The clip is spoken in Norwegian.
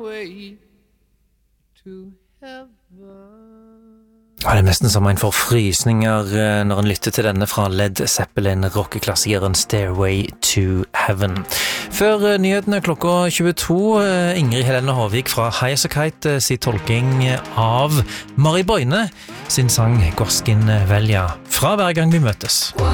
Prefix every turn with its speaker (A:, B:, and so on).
A: Stairway to heaven.
B: Ja, det nesten som en får frysninger når en lytter til denne fra Led Zeppelin, rockeklassikeren Stairway to Heaven. Før nyhetene klokka 22, Ingrid Helene Håvik fra High As A Kite sin tolking av Mari Boine sin sang Goskin Velja fra Hver gang vi møtes.